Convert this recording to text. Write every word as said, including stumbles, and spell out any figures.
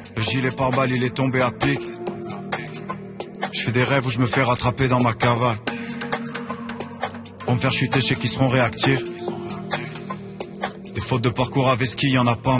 Le gilet pare-balles il est tombé à pic. Je fais des rêves où je me fais rattraper dans ma cavale. Pour me faire chuter, je sais qu'ils seront réactifs. Des fautes de parcours à Veski, y'en a pas